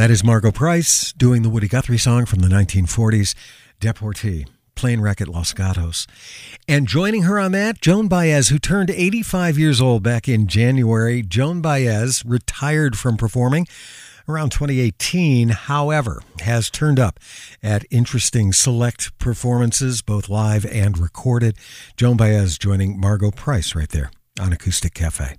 That is Margo Price doing the Woody Guthrie song from the 1940s, Deportee, Plane Wreck at Los Gatos. And joining her on that, Joan Baez, who turned 85 years old back in January. Joan Baez retired from performing around 2018, however, has turned up at interesting select performances, both live and recorded. Joan Baez joining Margo Price right there on Acoustic Cafe.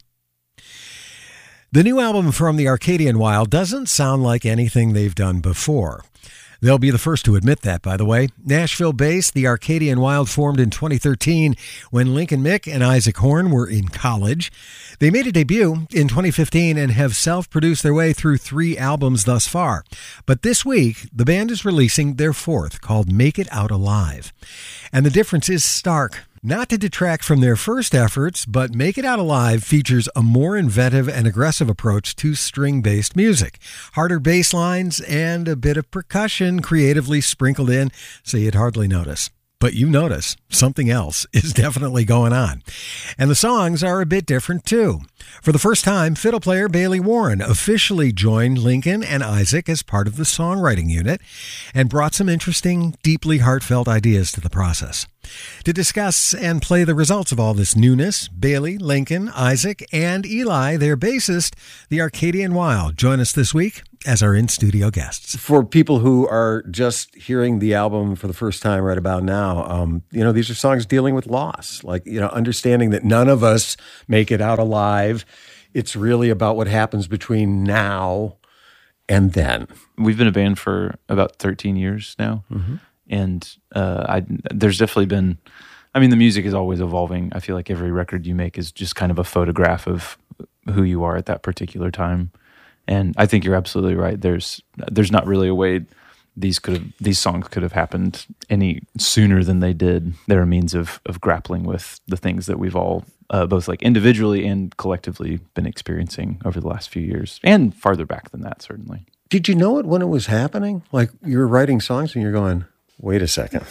The new album from the Arcadian Wild doesn't sound like anything they've done before. They'll be the first to admit that, by the way. Nashville-based, the Arcadian Wild formed in 2013 when Lincoln Mick and Isaac Horn were in college. They made a debut in 2015 and have self-produced their way through 3 albums thus far. But this week, the band is releasing their 4th, called Make It Out Alive. And the difference is stark. Not to detract from their first efforts, but Make It Out Alive features a more inventive and aggressive approach to string-based music. Harder bass lines and a bit of percussion creatively sprinkled in so you'd hardly notice. But you notice something else is definitely going on. And the songs are a bit different too. For the first time, fiddle player Bailey Warren officially joined Lincoln and Isaac as part of the songwriting unit and brought some interesting, deeply heartfelt ideas to the process. To discuss and play the results of all this newness, Bailey, Lincoln, Isaac, and Eli, their bassist, the Arcadian Wild, join us this week as our in-studio guests. For people who are just hearing the album for the first time right about now, these are songs dealing with loss, understanding that none of us make it out alive. It's really about what happens between now and then. We've been a band for about 13 years now. Mm-hmm. And there's definitely been, the music is always evolving. I feel like every record you make is just kind of a photograph of who you are at that particular time. And I think you're absolutely right. There's not really a way these songs could have happened any sooner than they did. They're a means of grappling with the things that we've all both individually and collectively been experiencing over the last few years, and farther back than that, certainly. Did you know it when it was happening? Like you're writing songs and you're going, wait a second.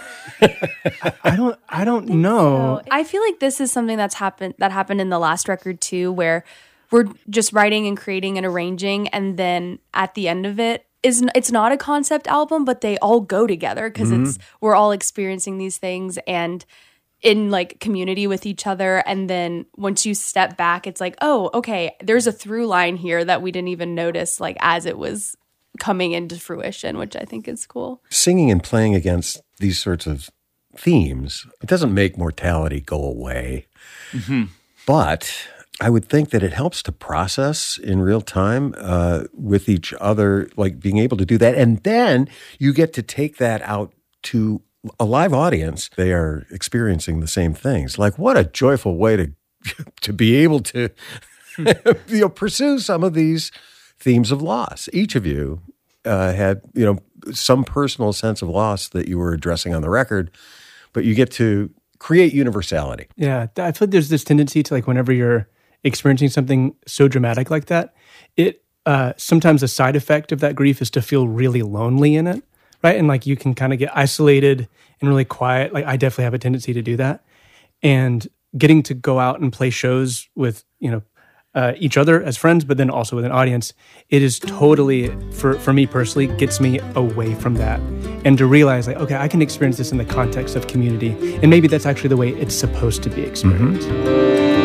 I don't know. So. I feel like this is something that happened in the last record too, where we're just writing and creating and arranging, and then at the end of it's not a concept album, but they all go together because we're all experiencing these things and in community with each other. And then once you step back, it's like, oh, okay, there's a through line here that we didn't even notice as it was coming into fruition, which I think is cool. Singing and playing against these sorts of themes, it doesn't make mortality go away. Mm-hmm. But I would think that it helps to process in real time with each other, being able to do that. And then you get to take that out to a live audience. They are experiencing the same things. What a joyful way to be able to pursue some of these themes of loss. Each of you had, some personal sense of loss that you were addressing on the record, but you get to create universality. Yeah, I feel like there's this tendency to whenever you're experiencing something so dramatic like that, it sometimes a side effect of that grief is to feel really lonely in it, right? And you can kind of get isolated and really quiet. I definitely have a tendency to do that. And getting to go out and play shows with, each other as friends, but then also with an audience, it is totally, for me personally, gets me away from that. And to realize, okay, I can experience this in the context of community. And maybe that's actually the way it's supposed to be experienced. Mm-hmm.